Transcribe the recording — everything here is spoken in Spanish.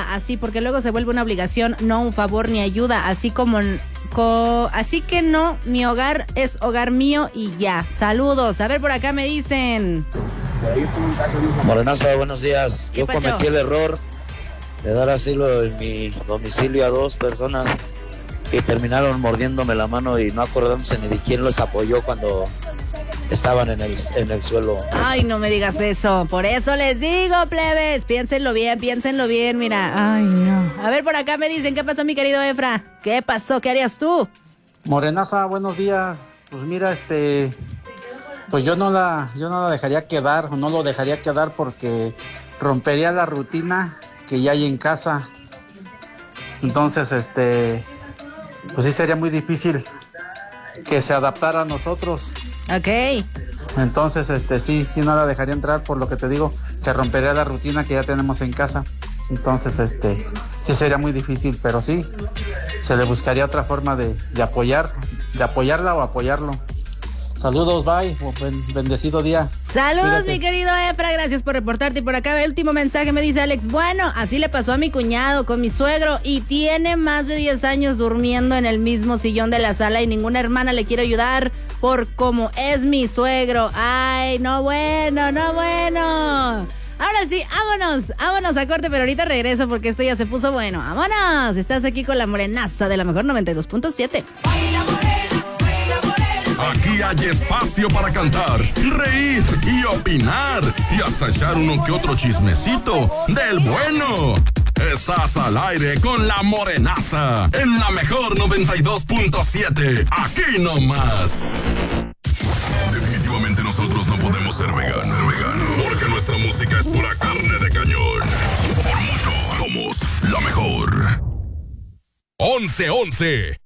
así, porque luego se vuelve una obligación, no un favor ni ayuda, así que no, mi hogar es hogar mío y ya. Saludos. A ver, por acá me dicen. Morenaza, buenos días. Yo pacho? cometí el error de dar asilo en mi domicilio a 2 personas que terminaron mordiéndome la mano y no acordándose ni de quién los apoyó cuando estaban en el suelo. Ay, no me digas eso. Por eso les digo, plebes. Piénsenlo bien, mira. Ay, no. A ver, por acá me dicen, ¿qué pasó, mi querido Efra? ¿Qué pasó? ¿Qué harías tú? Morenaza, buenos días. Pues mira, pues yo no la dejaría quedar, o no lo dejaría quedar porque rompería la rutina que ya hay en casa. Entonces, pues sí sería muy difícil que se adaptara a nosotros. Ok. Entonces, sí no la dejaría entrar, por lo que te digo, se rompería la rutina que ya tenemos en casa. Entonces, sí sería muy difícil, pero sí, se le buscaría otra forma de apoyarla o apoyarlo. Saludos, bye, bendecido día. Saludos, Cuídate. mi querido Efra, gracias por reportarte. Y por acá el último mensaje me dice Alex, bueno, así le pasó a mi cuñado con mi suegro y tiene más de 10 años durmiendo en el mismo sillón de la sala y ninguna hermana le quiere ayudar por cómo es mi suegro. Ay, no bueno. Ahora sí, vámonos a corte, pero ahorita regreso porque esto ya se puso bueno. ¡Vámonos! Estás aquí con la Morenaza de la mejor 92.7. Aquí hay espacio para cantar, reír y opinar y hasta echar uno que otro chismecito del bueno. Estás al aire con la Morenaza en la mejor 92.7. Aquí nomás. Definitivamente nosotros no podemos ser veganos, porque nuestra música es pura carne de cañón. Por mucho somos la mejor. 11-11.